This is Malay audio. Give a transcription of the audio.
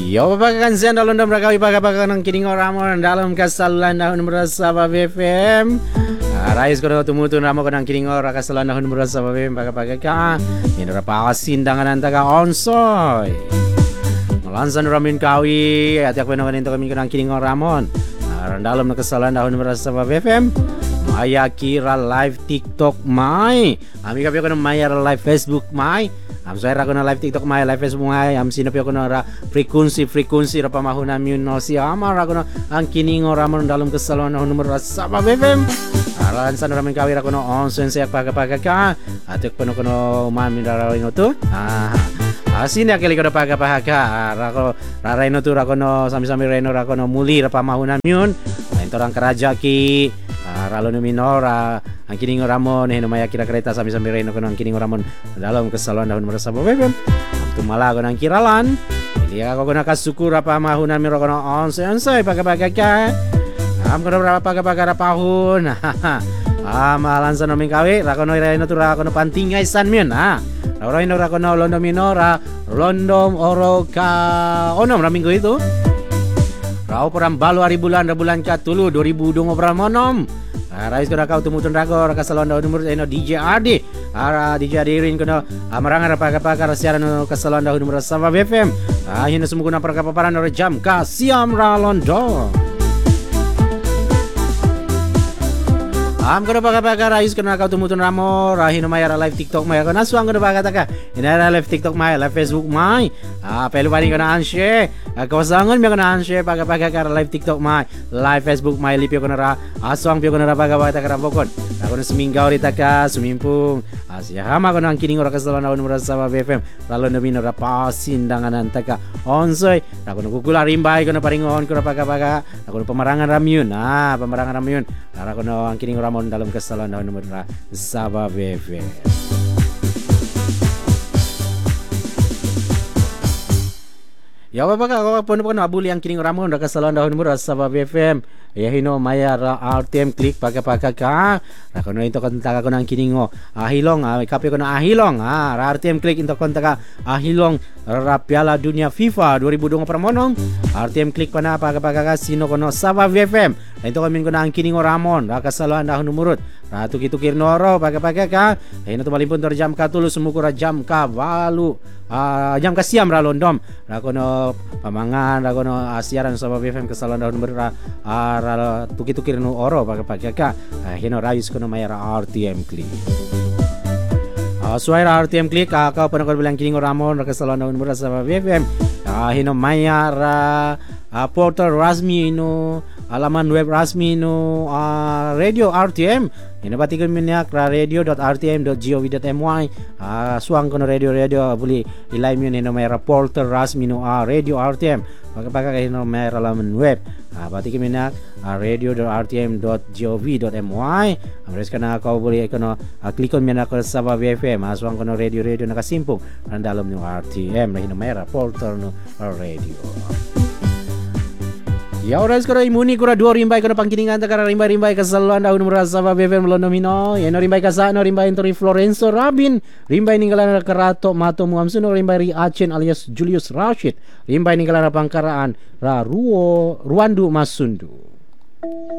Yo pagkakansian dalam dan berakawi pagkapakan ng kining oramon dalam kasalulan dahon merasa ba BFM. Rais kono tumutun ramo ko ng kining ora kasalulan dahon merasa ba BFM pagkapagka. Inora pa kasindangan antaka onsoy. Malansan ramin kawi ati ako naman into kami ko ng kining oramon. Dalam na kasalulan dahon merasa ba BFM. Maya kira live TikTok mai. Ami kapi ko ng Maya live Facebook mai. Saya ra na live TikTok mai live Facebook mai sinapi ko na ra frekuensi ra pamahon namin no si ama ra na ang kining oramon dalam kasaluan na numero sa BFM. Aran sa ramen kawir ako no onsen sa pagkapagka atik pano kono mami ra ino to. Sini akili ko na pagkapagka ra ko ra ino to ra kono sami-sami reno ra kono muli ra pamahon namin. Ito orang keraja ki ralo minor ang kining oramon maya kira kereta sami-sami reno kono ang kining oramon dalam kasaluan dahon merasa BFM. Tumala ko ng kiralan. Ili ako na kasukur apa mahunan miro kono onse pagkapagka. Am kono berapa pagkapagka pahun. Malan sa namin kawi ra kono reno to ra kono pantingay san mion Raino ra kono londo minora londom oro ka onom raming ko ito. Rao perang balu hari bulan ka tulu 2020 monom. Rais ko na kau tumutun rago kasaluan dahon numero DJ Ardi. DJ Ardi rin ko na marangar pagkapagka siaran no kasaluan dahon numero sa BFM. Hino sumuko na pagkapaparan no jam ka siam ra londo. Kono pagkapagka rais ko na kau tumutun ramo rahino mayara live TikTok maya ko nasuang ko na pagkataka. Inara live TikTok maya live Facebook may. Pelu pani ko na ansye. Kawasangon mi ko na ansye pagkapagka live TikTok may live Facebook may lipi ko na ra aswang pi ko na ra pagkapagka ra bokon. Ako na suminggaw rita ka sumimpung. Siya hama ko na ang kining ora kasaluan na numero sa BFM. Lalo na minora pasindangan antaka onsoy. Ako na kukula rimbay ko na paringon ko na pagkapagka. Ako na pamarangan ramyun. Pamarangan ramyun. Ako na ang kining ora dalam kasaluan dahon numero sa BFM. Ya baka ako puno ko na abuli ang kining ramon da kasaluan dahon numero sa BFM. Ya hino maya RTM click pagkapagka. Ako no into kontak ko ng kining ahilong kape ko na ahilong RTM click into kontak ahilong Piala Dunia FIFA 2020 permonong RTM click pa na pagkapagka sino ko no sa BFM. Ito kami ko na ang kining ramon da kasaluan dahon numero tuki-tukir noro pagkapagka. Hino tumalimpun tor jam ka tulo sumuko ra jam ka balu jam ka siam ra londom. Ako no pamangan ako no siaran sa BFM kasaluan dahon numero tuki-tukir no oro pagkapagka. Hino rayos ko no mayara RTM click. Suara RTM click kau pernah kau bilang kining ramon kasaluan dahon numero sa BFM. Hino mayara portal rasmi no alaman web rasmi no radio RTM. Ini batikan minyak radio.rtm.gov.my. Suang kono radio buli ilay mi no may portal rasmi no radio RTM. Pagkapagka no may alaman web. Batikan minyak radio.rtm.gov.my. Amres kana kau buli kono klikon mi na ko sa BFM. Suang kono radio nakasimpong ang dalam no RTM no may portal no radio. Ya oras ko imuni ko dua rimbay ko na pangkiningan ta kara rimbay kasaluan dahon numero sa BFM lono mino no rimbay kasano rimbay Tori Florenzo Rabin rimbay ninggalan na karato mato muamsun rimbay ri Achen alias Julius Rashid rimbay ninggalan na pangkaraan ra Ruandu Masundu.